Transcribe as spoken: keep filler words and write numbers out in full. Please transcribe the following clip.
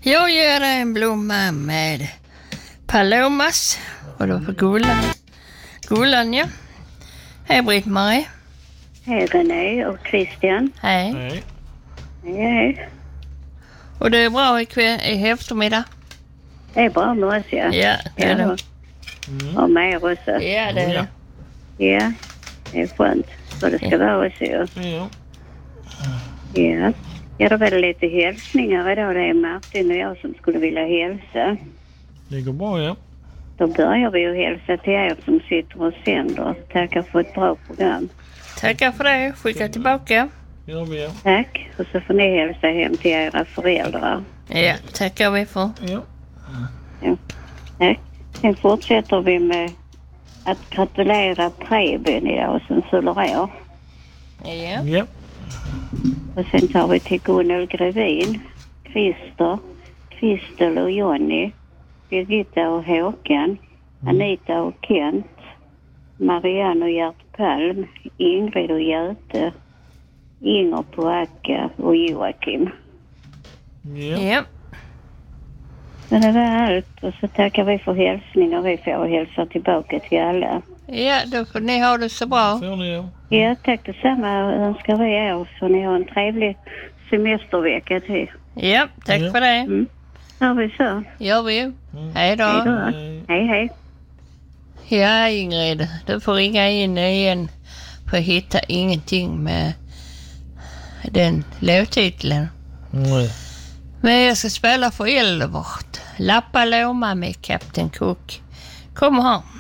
Jag ger dig en blomma med palomas och då på Gullan. Gullan, ja. Hej Britt-Marie. Hej René och Christian. Hej. Hej. Hej, hej. Och det är bra ikväll i eftermiddag? Det är bra med oss, ja. Ja, det är det. Mm. Och med er också. Ja, det är det. Ja, det är skönt. Så det ska vara också, ja. Ja. Ja. Ja, det var lite hälsningar idag. Det är Martin och jag som skulle vilja hälsa. Det går bra, ja. Då börjar vi ju hälsa till er som sitter och sänder. Tackar för ett bra program. Tackar för det. Skicka tillbaka. Ja, vi ja. Tack. Och så får ni hälsa hem till era föräldrar. Ja, tackar vi för. Ja. Ja. Tack. Sen fortsätter vi med att gratulera Preben idag som fyller år. Ja. Ja. Och sen tar vi till Gunnel Grevin, Christer, Kristel och Jonny, Birgitta och Håkan, Anita och Kent, Marianne och Gert Palm, Ingrid och Göte, Inger på Akka och Joakim. Ja. Ja. Men det var allt. Och så tackar vi för hälsningar. Vi får hälsa tillbaka till alla. Ja, då får ni ha det så bra. Får ni, ja. Ja, tack detsamma önskar vi er. Så ni har en trevlig semestervecka till. Ja, tack Ja. för det. Mm. Har vi så? Gör vi ju. Mm. Hej då. Hej då. Hej. Hej, hej. Ja, Ingrid. Du får ringa in igen. För att hitta ingenting med den låttiteln. Nej. Men jag ska spela för Eldevart. Lappa Loma med Captain Cook. Kom här.